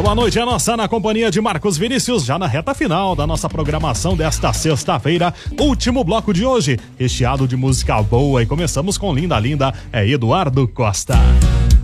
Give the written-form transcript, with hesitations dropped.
boa noite é nossa na companhia de Marcos Vinícius, já na reta final da nossa programação desta sexta-feira, último bloco de hoje, recheado de música boa, e começamos com Linda Linda, é Eduardo Costa.